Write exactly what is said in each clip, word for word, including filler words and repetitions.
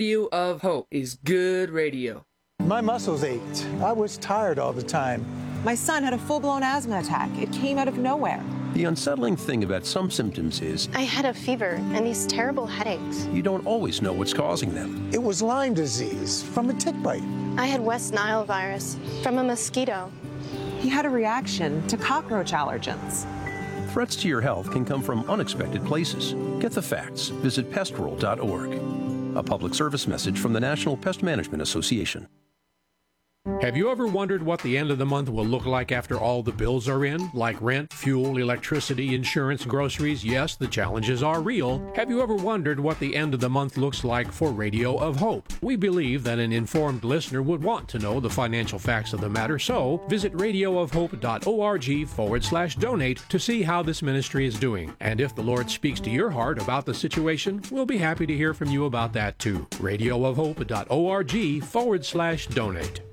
Radio of Hope is good radio. My muscles ached. I was tired all the time. My son had a full-blown asthma attack. It came out of nowhere. The unsettling thing about some symptoms is I had a fever and these terrible headaches. you don't always know what's causing them. It was Lyme disease from a tick bite. I had West Nile virus from a mosquito. He had a reaction to cockroach allergens. Threats to your health can come from unexpected places. Get the facts. Visit pest world dot org. A public service message from the National Pest Management Association. Have you ever wondered what the end of the month will look like after all the bills are in? Like rent, fuel, electricity, insurance, groceries? Yes, the challenges are real. Have you ever wondered what the end of the month looks like for Radio of Hope? We believe that an informed listener would want to know the financial facts of the matter, so visit radio of hope dot org forward slash donate to see how this ministry is doing. And if the Lord speaks to your heart about the situation, we'll be happy to hear from you about that too. radio of hope dot org forward slash donate.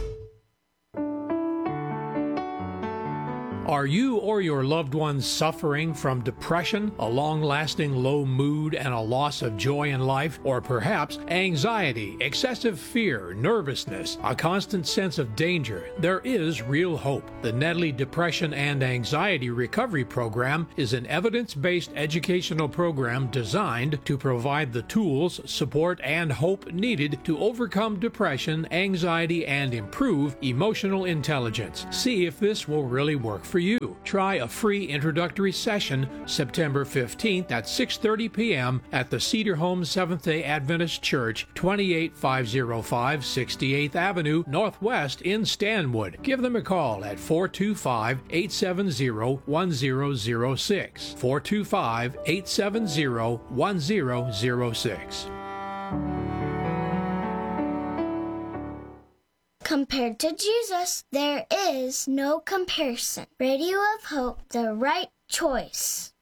Are you or your loved ones suffering from depression, a long-lasting low mood, and a loss of joy in life? Or perhaps anxiety, excessive fear, nervousness, a constant sense of danger? There is real hope. The Nedley Depression and Anxiety Recovery Program is an evidence-based educational program designed to provide the tools, support, and hope needed to overcome depression, anxiety, and improve emotional intelligence. See if this will really work for you. Try a free introductory session September fifteenth at six thirty p.m. at the Cedar Home Seventh-day Adventist Church, twenty-eight five oh five sixty-eighth Avenue Northwest in Stanwood. Give them a call at four two five, eight seven zero, one zero zero six. four two five, eight seven zero, one zero zero six. Compared to Jesus, there is no comparison. Radio of Hope, the right choice.